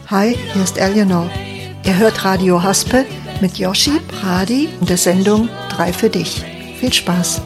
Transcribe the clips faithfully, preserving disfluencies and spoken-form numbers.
Hi, hier ist Eleanor. Ihr hört Radio Haspe mit Yoshi, Brady und der Sendung drei für dich. Viel Spaß.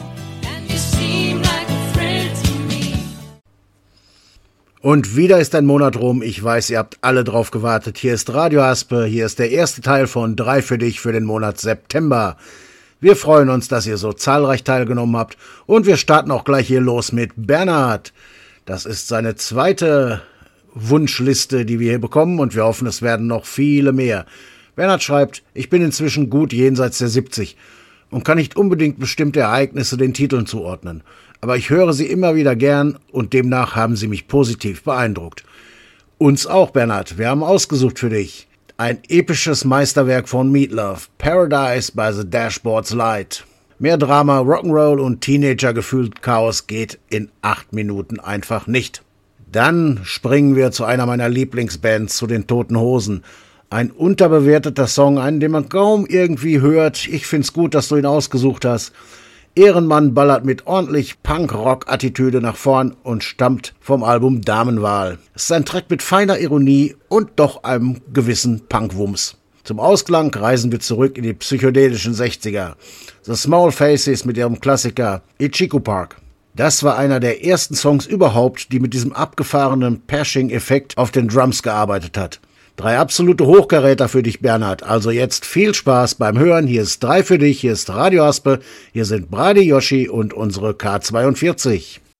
Und wieder ist ein Monat rum. Ich weiß, ihr habt alle drauf gewartet. Hier ist Radio Haspe. Hier ist der erste Teil von drei für dich für den Monat September. Wir freuen uns, dass ihr so zahlreich teilgenommen habt. Und wir starten auch gleich hier los mit Bernhard. Das ist seine zweite Wunschliste, die wir hier bekommen. Und wir hoffen, es werden noch viele mehr. Bernhard schreibt, ich bin inzwischen gut jenseits der siebzig und kann nicht unbedingt bestimmte Ereignisse den Titeln zuordnen. Aber ich höre sie immer wieder gern und demnach haben sie mich positiv beeindruckt. Uns auch, Bernhard. Wir haben ausgesucht für dich ein episches Meisterwerk von Meatloaf, Paradise by the Dashboard's Light. Mehr Drama, Rock'n'Roll und Teenager-gefühlt-Chaos geht in acht Minuten einfach nicht. Dann springen wir zu einer meiner Lieblingsbands, zu den Toten Hosen. Ein unterbewerteter Song, einen, den man kaum irgendwie hört. Ich find's gut, dass du ihn ausgesucht hast. Ehrenmann ballert mit ordentlich Punk-Rock-Attitüde nach vorn und stammt vom Album Damenwahl. Es ist ein Track mit feiner Ironie und doch einem gewissen Punkwumms. Zum Ausklang reisen wir zurück in die psychedelischen sechziger. The Small Faces mit ihrem Klassiker Ichiku Park. Das war einer der ersten Songs überhaupt, die mit diesem abgefahrenen Pashing-Effekt auf den Drums gearbeitet hat. Drei absolute Hochkaräter für dich, Bernhard. Also jetzt viel Spaß beim Hören. Hier ist drei für dich, hier ist Radio Haspe, hier sind Brady, Yoshi und unsere K zweiundvierzig.